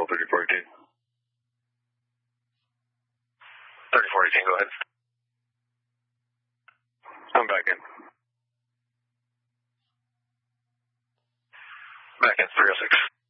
control 3418. 3418, go ahead. I'm back in. Back in 306.